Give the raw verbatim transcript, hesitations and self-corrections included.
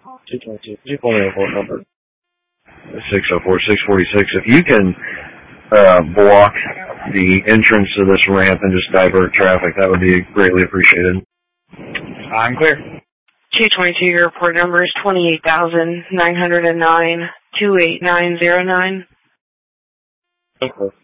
two twenty-two. Could you pull me a report number? six oh four, six forty-six. If you can uh, block the entrance to this ramp and just divert traffic, that would be greatly appreciated. I'm clear. two twenty-two, your report number is twenty-eight thousand nine hundred nine, two eight nine zero nine. Okay.